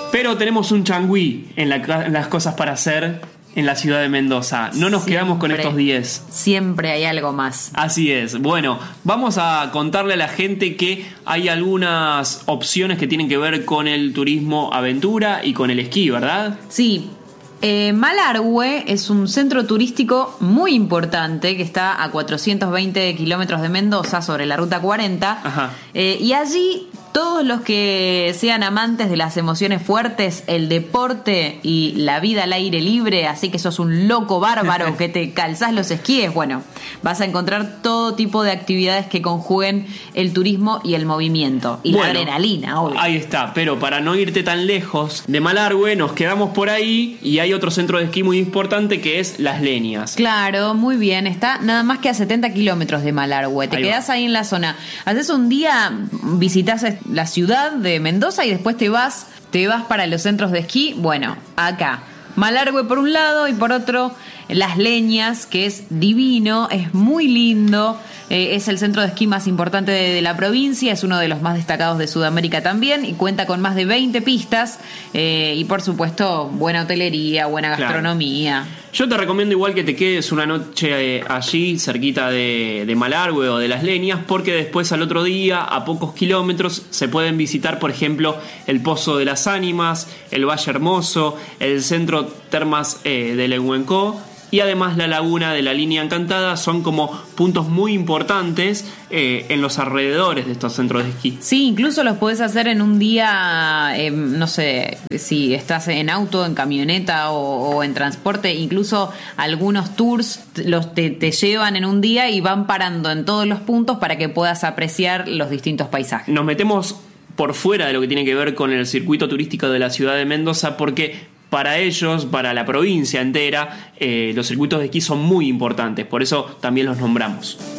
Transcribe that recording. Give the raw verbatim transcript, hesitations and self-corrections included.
Pero tenemos un changüí en, la, en las cosas para hacer en la ciudad de Mendoza. No nos Siempre, quedamos con estos diez. Siempre hay algo más. Así es. Bueno, vamos a contarle a la gente que hay algunas opciones que tienen que ver con el turismo aventura y con el esquí, ¿verdad? Sí. Eh, Malargüe es un centro turístico muy importante que está a cuatrocientos veinte kilómetros de Mendoza, sobre la ruta cuarenta. Ajá. Eh, y allí todos los que sean amantes de las emociones fuertes, el deporte y la vida al aire libre, así que sos un loco bárbaro que te calzás los esquíes, bueno, vas a encontrar todo tipo de actividades que conjuguen el turismo y el movimiento y Bueno, la adrenalina, obvio. Ahí está, pero para no irte tan lejos de Malargüe, nos quedamos por ahí y hay otro centro de esquí muy importante que es Las Leñas. Claro, muy bien. Está nada más que a setenta kilómetros de Malargüe. Te Ahí quedás va. ahí en la zona. Haces un día, visitas la ciudad de Mendoza y después te vas, te vas para los centros de esquí. Bueno, acá. Malargüe por un lado y por otro Las Leñas, que es divino, es muy lindo. Eh, es el centro de esquí más importante de, de la provincia, es uno de los más destacados de Sudamérica también y cuenta con más de veinte pistas eh, y por supuesto buena hotelería, buena gastronomía. Claro. Yo te recomiendo igual que te quedes una noche eh, allí cerquita de, de Malargüe o de Las Leñas, porque después al otro día, a pocos kilómetros, se pueden visitar, por ejemplo, el Pozo de las Ánimas, el Valle Hermoso, el Centro Termas eh, de Lehuencó y además la Laguna de la Línea Encantada. Son como puntos muy importantes eh, en los alrededores de estos centros de esquí. Sí, incluso los podés hacer en un día, eh, no sé, si estás en auto, en camioneta o, o en transporte, incluso algunos tours los te, te llevan en un día y van parando en todos los puntos para que puedas apreciar los distintos paisajes. Nos metemos por fuera de lo que tiene que ver con el circuito turístico de la ciudad de Mendoza, porque para ellos, para la provincia entera, eh, los circuitos de esquí son muy importantes, por eso también los nombramos.